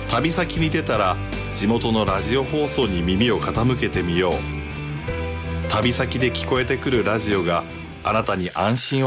旅先に出たら地元のラジオ放送に耳を傾けてみよう。旅先で聞こえてくるラジオがあなたに安心を